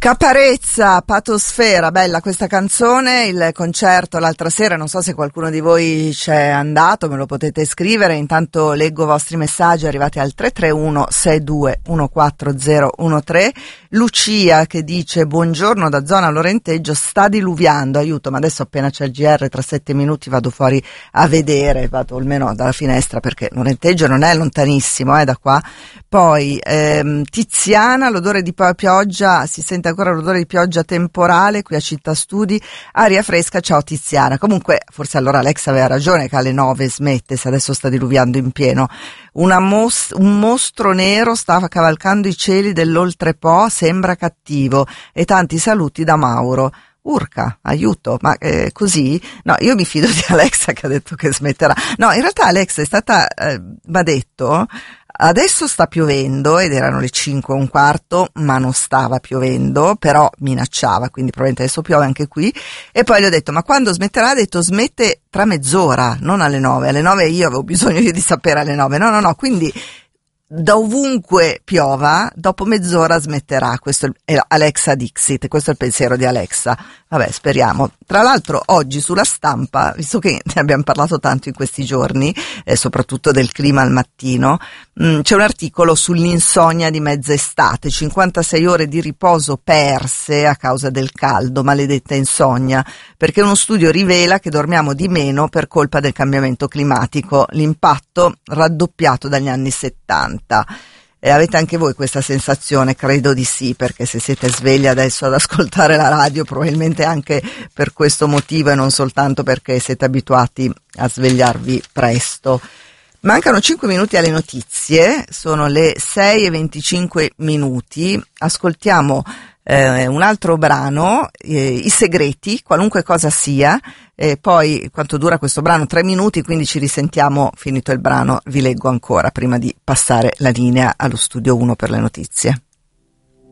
Caparezza, Patosfera, bella questa canzone, il concerto l'altra sera, non so se qualcuno di voi c'è andato, me lo potete scrivere, intanto leggo i vostri messaggi arrivati al 331-6214-013, Lucia che dice buongiorno da zona Lorenteggio, sta diluviando, aiuto, ma adesso appena c'è il GR tra 7 minuti vado fuori a vedere, vado almeno dalla finestra perché Lorenteggio non è lontanissimo da qua. Poi Tiziana, l'odore di pioggia, si sente ancora l'odore di pioggia temporale qui a Città Studi, aria fresca, ciao Tiziana. Comunque forse allora Alex aveva ragione che alle 9 smette se adesso sta diluviando in pieno. Un mostro nero stava cavalcando i cieli dell'Oltrepo, sembra cattivo, e tanti saluti da Mauro. Urca, aiuto, ma così? No, io mi fido di Alexa che ha detto che smetterà. No, in realtà Alexa è stata, m'ha detto, adesso sta piovendo ed erano le 5:15, ma non stava piovendo, però minacciava, quindi probabilmente adesso piove anche qui. E poi le ho detto, ma quando smetterà? Ha detto, smette tra mezz'ora, non alle 9. Alle 9 io avevo bisogno di sapere alle 9. No, quindi da ovunque piova, dopo mezz'ora smetterà. Questo è Alexa Dixit, questo è il pensiero di Alexa. Vabbè, speriamo. Tra l'altro oggi sulla Stampa, visto che ne abbiamo parlato tanto in questi giorni, soprattutto del clima al mattino, c'è un articolo sull'insonnia di mezz'estate, 56 ore di riposo perse a causa del caldo, maledetta insonnia, perché uno studio rivela che dormiamo di meno per colpa del cambiamento climatico, l'impatto raddoppiato dagli anni 70. E avete anche voi questa sensazione? Credo di sì, perché se siete svegli adesso ad ascoltare la radio probabilmente anche per questo motivo e non soltanto perché siete abituati a svegliarvi presto. Mancano 5 minuti alle notizie, sono le 6:25, ascoltiamo un altro brano, I Segreti, qualunque cosa sia, e poi quanto dura questo brano? 3 minuti, quindi ci risentiamo finito il brano, vi leggo ancora prima di passare la linea allo studio 1 per le notizie.